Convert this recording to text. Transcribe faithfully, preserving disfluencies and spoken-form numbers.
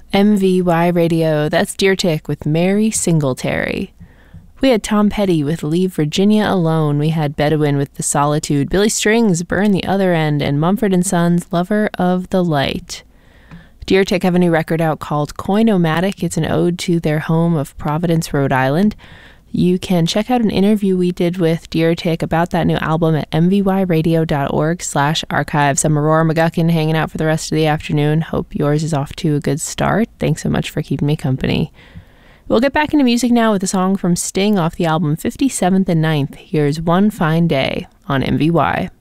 M V Y Radio, that's Deer Tick with Mary Singletary. We had Tom Petty with Leave Virginia Alone. We had Bedouin with The Solitude, Billy Strings, Burn the Other End, and Mumford and Sons, Lover of the Light. Deer Tick have a new record out called Coinomatic. It's an ode to their home of Providence, Rhode Island. You can check out an interview we did with Deer Tick about that new album at mvyradio.org slash archives. I'm Aurora McGuckin, hanging out for the rest of the afternoon. Hope yours is off to a good start. Thanks so much for keeping me company. We'll get back into music now with a song from Sting off the album fifty-seventh and ninth. Here's One Fine Day on M V Y.